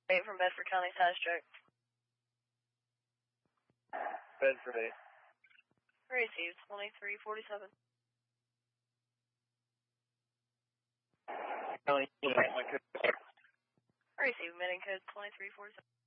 8 from Bedford County, status check. Bedford 8. Received, 2347. County, my code. Received, meeting code 2347.